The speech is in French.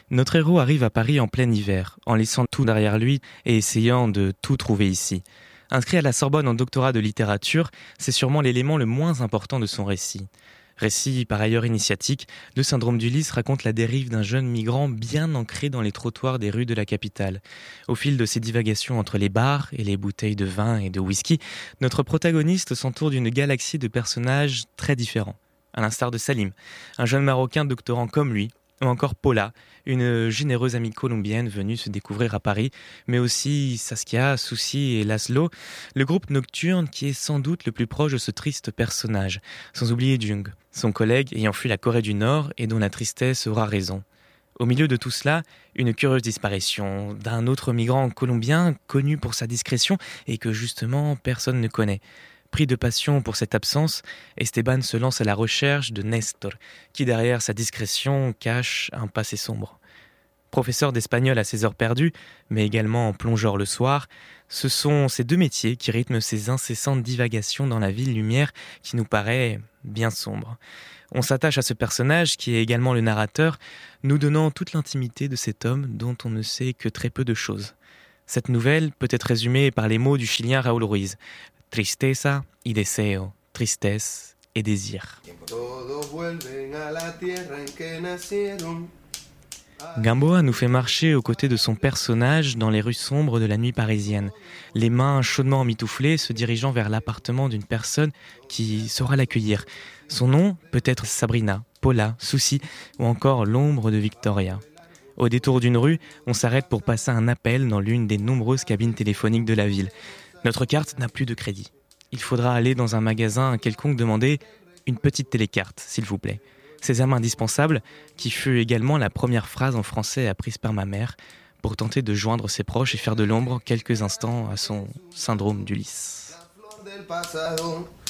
Notre héros arrive à Paris en plein hiver, en laissant tout derrière lui et essayant de tout trouver ici. Inscrit à la Sorbonne en doctorat de littérature, c'est sûrement l'élément le moins important de son récit. Récit par ailleurs initiatique, le syndrome d'Ulysse raconte la dérive d'un jeune migrant bien ancré dans les trottoirs des rues de la capitale. Au fil de ses divagations entre les bars et les bouteilles de vin et de whisky, notre protagoniste s'entoure d'une galaxie de personnages très différents. À l'instar de Salim, un jeune Marocain doctorant comme lui, ou encore Paula, une généreuse amie colombienne venue se découvrir à Paris, mais aussi Saskia, Souci et Laszlo, le groupe nocturne qui est sans doute le plus proche de ce triste personnage, sans oublier Jung, son collègue ayant fui la Corée du Nord et dont la tristesse aura raison. Au milieu de tout cela, une curieuse disparition d'un autre migrant colombien connu pour sa discrétion et que justement personne ne connaît. Pris de passion pour cette absence, Esteban se lance à la recherche de Nestor, qui derrière sa discrétion cache un passé sombre. Professeur d'espagnol à ses heures perdues, mais également plongeur le soir, ce sont ces deux métiers qui rythment ses incessantes divagations dans la ville lumière qui nous paraît bien sombre. On s'attache à ce personnage qui est également le narrateur, nous donnant toute l'intimité de cet homme dont on ne sait que très peu de choses. Cette nouvelle peut être résumée par les mots du Chilien Raúl Ruiz. Tristeza y deseo, tristesse et désir. Gamboa nous fait marcher aux côtés de son personnage dans les rues sombres de la nuit parisienne, les mains chaudement emmitouflées se dirigeant vers l'appartement d'une personne qui saura l'accueillir. Son nom peut être Sabrina, Paula, Souci ou encore l'ombre de Victoria. Au détour d'une rue, on s'arrête pour passer un appel dans l'une des nombreuses cabines téléphoniques de la ville. Notre carte n'a plus de crédit. Il faudra aller dans un magasin quelconque demander une petite télécarte, s'il vous plaît. Sésame indispensable, qui fut également la première phrase en français apprise par ma mère pour tenter de joindre ses proches et faire de l'ombre quelques instants à son syndrome d'Ulysse.